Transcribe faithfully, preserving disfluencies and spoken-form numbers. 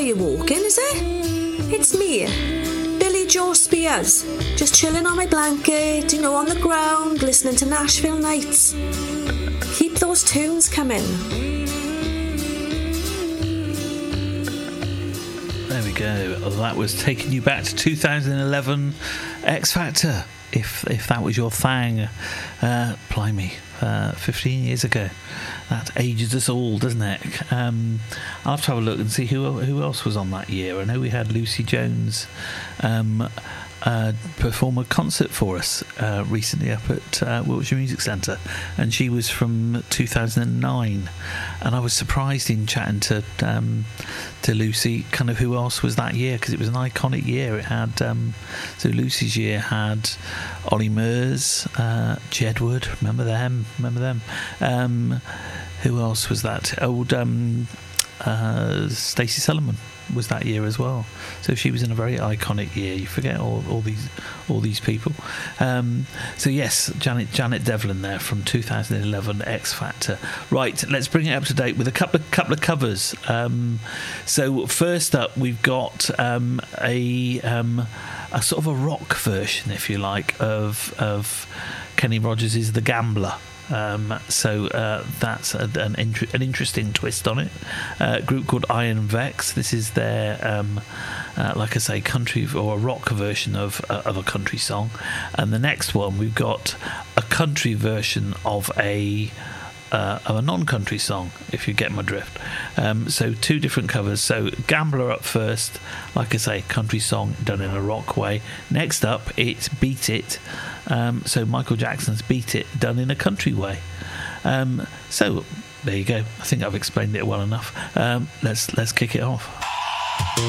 you walking, is it? It's me, Billy Joe Spears, just chilling on my blanket, you know, on the ground, listening to Nashville Nights. Keep those tunes coming. There we go. That was taking you back to two thousand eleven X Factor. If if that was your thing, uh, blimey, uh, fifteen years ago. That ages us all, doesn't it? Um, I'll have to have a look and see who who else was on that year. I know we had Lucy Jones um, uh, perform a concert for us uh, recently up at uh, Wiltshire Music Centre, and she was from two thousand nine. And I was surprised in chatting to um, to Lucy, kind of who else was that year, because it was an iconic year. It had um, so Lucy's year had Ollie Murs, uh, Jedward, remember them? Remember them? Um, who else was that? Old um, uh, Stacey Solomon was that year as well. So she was in a very iconic year. You forget all, all these all these people. Um, so yes, Janet Janet Devlin there from two thousand eleven X Factor. Right, let's bring it up to date with a couple of couple of covers. Um, so first up, we've got um, a um, a sort of a rock version, if you like, of of Kenny Rogers' The Gambler. Um, so uh, that's a, an, inter- an interesting twist on it. Uh, a group called Iron Vex. This is their, um, uh, like I say, country or a rock version of uh, of a country song. And the next one, we've got a country version of a uh, of a non-country song, if you get my drift. Um, so two different covers. So Gambler up first, like I say, country song done in a rock way. Next up, it's Beat It. Um, so Michael Jackson's Beat It done in a country way. Um, so there you go. I think I've explained it well enough. Um, let's let's kick it off.